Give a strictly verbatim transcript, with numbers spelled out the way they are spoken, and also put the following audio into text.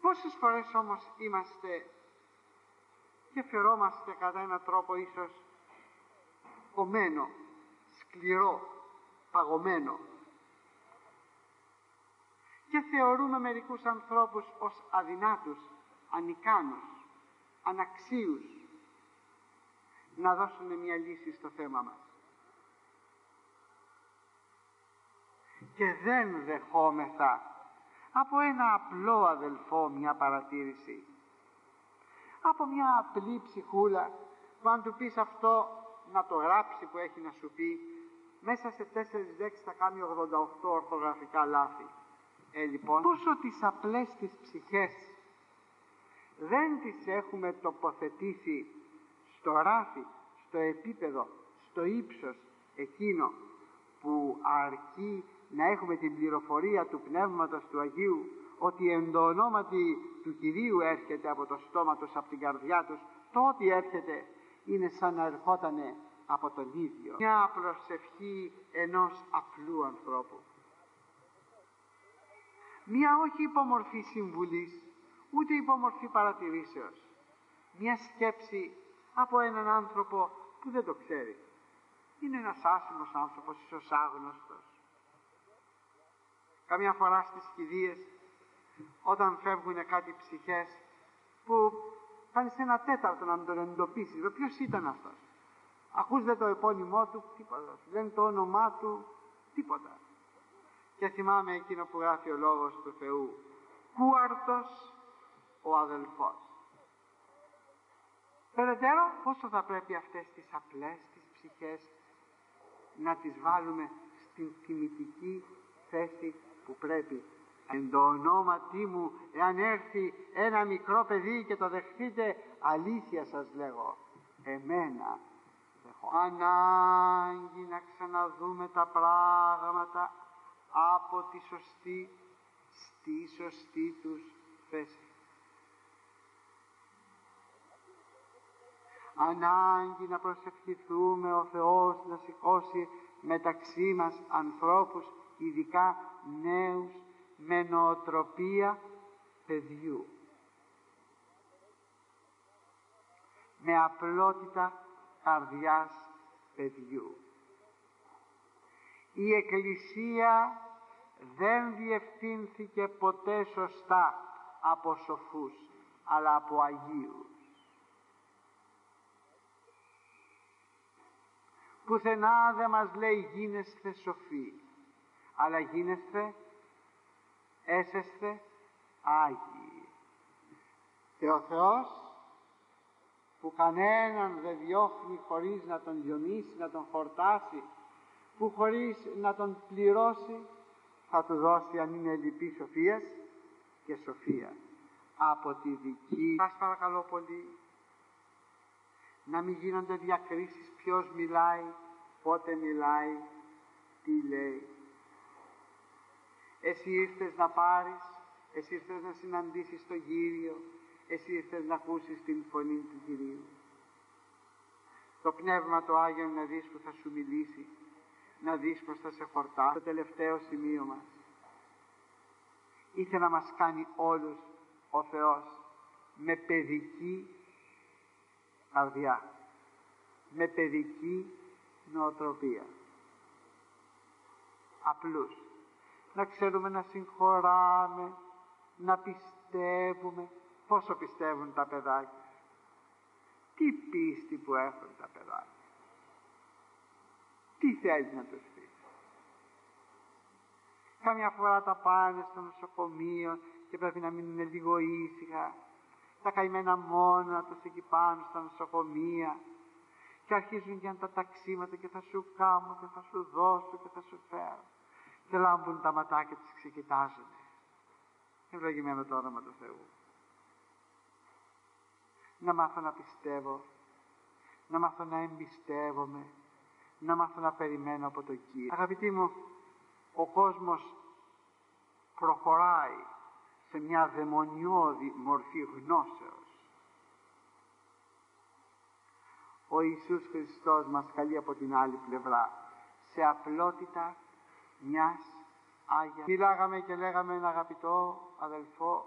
Πόσες φορές όμως είμαστε και φερόμαστε κατά έναν τρόπο ίσως κομμένο, σκληρό, παγωμένο, και θεωρούμε μερικούς ανθρώπους ως αδυνάτους, ανικάνους, αναξίους να δώσουν μια λύση στο θέμα μας. Και δεν δεχόμεθα από ένα απλό αδελφό μια παρατήρηση, από μια απλή ψυχούλα που αν του πεις αυτό να το γράψει που έχει να σου πει, μέσα σε τέσσερις λέξεις θα κάνει ογδόντα οκτώ ορθογραφικά λάθη. Ε, λοιπόν, πόσο τις απλές τις ψυχές δεν τις έχουμε τοποθετήσει στο ράφι, στο επίπεδο, στο ύψος εκείνο που αρκεί να έχουμε την πληροφορία του Πνεύματος του Αγίου ότι εν το ονόματι του Κυρίου έρχεται από το στόμα τους, από την καρδιά τους, το ότι έρχεται είναι σαν να ερχότανε από τον ίδιο. Μια προσευχή ενός απλού ανθρώπου. Μια όχι υπομορφή συμβουλής, ούτε υπομορφή παρατηρήσεως. Μια σκέψη από έναν άνθρωπο που δεν το ξέρει. Είναι ένας άσημος άνθρωπος, ίσως άγνωστος. Καμιά φορά στις κηδείες, όταν φεύγουν κάτι ψυχές που κάνεις ένα τέταρτο να τον εντοπίσεις, ποιος ήταν αυτός. Ακούς δε το επώνυμό του, τίποτα. Δεν το όνομά του, τίποτα. Και θυμάμαι εκείνο που γράφει ο Λόγος του Θεού, κούαρτος ο αδελφός. Περαιτέρω, πόσο θα πρέπει αυτές τις απλές τις ψυχές να τις βάλουμε στην τιμητική θέση που πρέπει. Εν το ονόματί μου, εάν έρθει ένα μικρό παιδί και το δεχτείτε, αλήθεια σας λέγω, εμένα δεχώ. Ανάγκη να ξαναδούμε τα πράγματα από τη σωστή στη σωστή τους θέση. Ανάγκη να προσευχηθούμε ο Θεός να σηκώσει μεταξύ μας ανθρώπους, ειδικά νέους, με νοοτροπία παιδιού, με απλότητα καρδιάς παιδιού. Η Εκκλησία δεν διευθύνθηκε ποτέ σωστά από σοφούς, αλλά από Αγίους. Πουθενά δεν μας λέει γίνεσθε σοφοί, αλλά γίνεσθε, έσεσθε Άγιοι. Και ο Θεός που κανέναν δεν διώχνει χωρίς να τον λιωνίσει, να τον χορτάσει, που χωρίς να τον πληρώσει θα του δώσει, αν είναι λυπή σοφίας, και σοφία από τη δική. Σας παρακαλώ πολύ να μην γίνονται διακρίσεις ποιος μιλάει, πότε μιλάει, τι λέει. Εσύ ήρθες να πάρεις, εσύ ήρθες να συναντήσεις τον Κύριο, εσύ ήρθες να ακούσεις την φωνή του Κυρίου. Το Πνεύμα το Άγιο να δεις που θα σου μιλήσει, να δεις πως θα σε χορτάσει. Το τελευταίο σημείο μας ήθελε να μας κάνει όλους ο Θεός με παιδική καρδιά, με παιδική νοοτροπία, απλούς, να ξέρουμε να συγχωράμε, να πιστεύουμε. Πόσο πιστεύουν τα παιδάκια, τι πίστη που έχουν τα παιδάκια, τι θέλει να τους πει. Καμιά φορά τα πάνε στο νοσοκομείο και πρέπει να μείνουν λίγο ήσυχα, τα καημένα μόνα τους εκεί πάνω στα νοσοκομεία, και αρχίζουν για τα ταξίματα και θα σου κάνω και θα σου δώσω και θα σου φέρω, και λάμπουν τα ματάκια τους, ξεκοιτάζουν. Ευλογημένο το όνομα του Θεού. Να μάθω να πιστεύω, να μάθω να εμπιστεύομαι, να μάθω να περιμένω από τον Κύριο. Αγαπητοί μου, ο κόσμος προχωράει σε μια δαιμονιώδη μορφή γνώσεως. Ο Ιησούς Χριστός μας καλεί από την άλλη πλευρά σε απλότητα μιας Άγιας. Μιλάγαμε και λέγαμε ένα αγαπητό αδελφό